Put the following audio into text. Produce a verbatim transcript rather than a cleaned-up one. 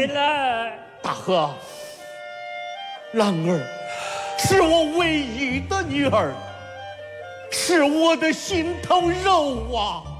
回来。 大河，兰儿是我唯一的女儿，是我的心头肉啊。